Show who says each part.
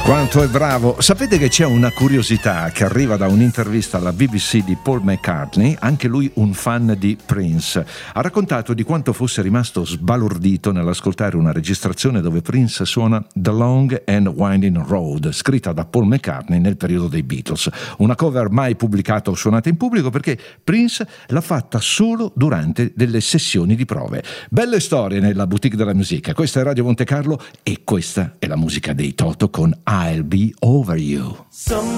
Speaker 1: Quanto è bravo! Sapete che c'è una curiosità che arriva da un'intervista alla BBC di Paul McCartney, anche lui un fan di Prince. Ha raccontato di quanto fosse rimasto sbalordito nell'ascoltare una registrazione dove Prince suona The Long and Winding Road, scritta da Paul McCartney nel periodo dei Beatles. Una cover mai pubblicata o suonata in pubblico perché Prince l'ha fatta solo durante delle sessioni di prove. Belle storie nella boutique della musica. Questa è Radio Monte Carlo e questa è la musica dei Toto con I'll Be Over You.